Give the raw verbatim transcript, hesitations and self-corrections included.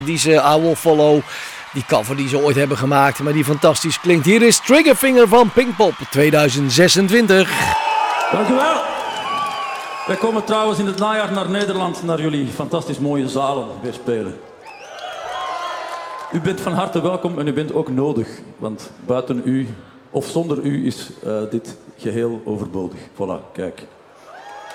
Die ze I Will Follow, die cover die ze ooit hebben gemaakt, maar die fantastisch klinkt. Hier is Triggerfinger van Pinkpop tweeduizend zesentwintig. Dank u wel. Wij komen trouwens in het najaar naar Nederland, naar jullie fantastisch mooie zalen weer spelen. U bent van harte welkom en u bent ook nodig, want buiten u of zonder u is uh, dit geheel overbodig. Voilà, kijk.